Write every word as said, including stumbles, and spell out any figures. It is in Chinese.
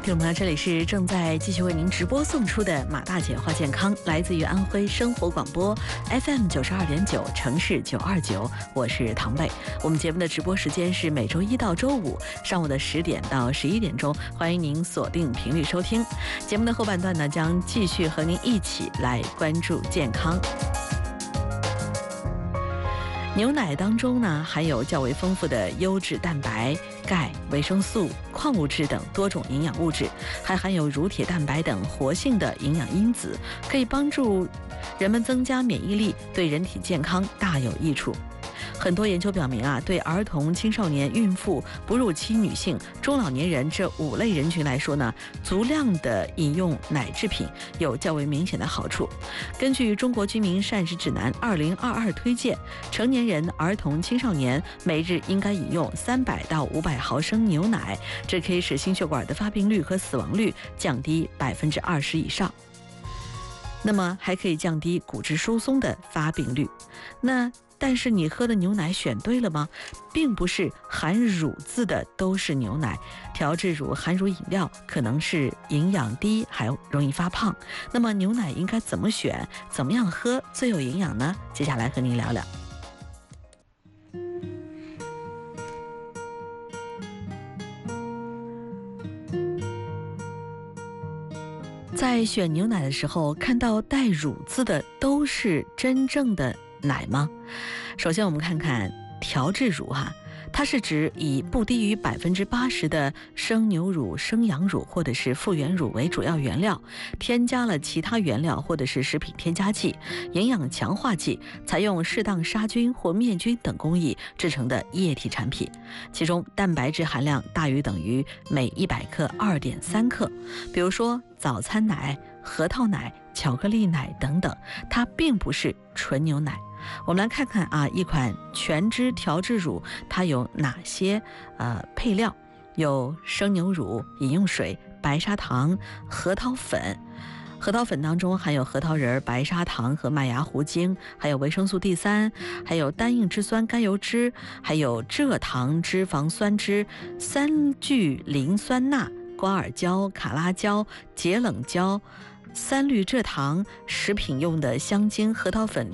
听众朋友，这里是正在继续为您直播送出的马大姐话健康，来自于安徽生活广播 F M 九十二点九，城市九二九，我是唐贝。我们节目的直播时间是每周一到周五上午的十点到十一点钟，欢迎您锁定频率收听。节目的后半段呢，将继续和您一起来关注健康。牛奶当中呢，含有较为丰富的优质蛋白、钙、维生素、矿物质等多种营养物质，还含有乳铁蛋白等活性的营养因子，可以帮助人们增加免疫力，对人体健康大有益处。很多研究表明啊，对儿童、青少年、孕妇、哺乳期女性、中老年人这五类人群来说呢，足量的饮用奶制品有较为明显的好处。根据《中国居民膳食指南二零二二》推荐，成年人、儿童、青少年每日应该饮用三百到五百毫升牛奶，这可以使心血管的发病率和死亡率降低百分之二十以上。那么还可以降低骨质疏松的发病率。那但是你喝的牛奶选对了吗？并不是含乳字的都是牛奶，调制乳、含乳饮料可能是营养低，还容易发胖。那么牛奶应该怎么选？怎么样喝最有营养呢？接下来和您聊聊。在选牛奶的时候，看到带乳字的都是真正的奶吗？首先我们看看调制乳哈，它是指以不低于百分之八十的生牛乳、生羊乳或者是复原乳为主要原料，添加了其他原料或者是食品添加剂、营养强化剂，采用适当杀菌或灭菌等工艺制成的液体产品。其中蛋白质含量大于等于每一百克 二点三克，比如说早餐奶、核桃奶、巧克力奶等等，它并不是纯牛奶。我们来看看啊，一款全脂调制乳它有哪些呃配料？有生牛乳、饮用水、白砂糖、核桃粉。核桃粉当中含有核桃仁、白砂糖和麦芽糊精，还有维生素 D 三，还有单硬脂酸甘油酯，还有蔗糖脂肪酸酯、三聚磷酸钠、瓜尔胶、卡拉胶、解冷胶、三氯蔗糖、食品用的香精、核桃粉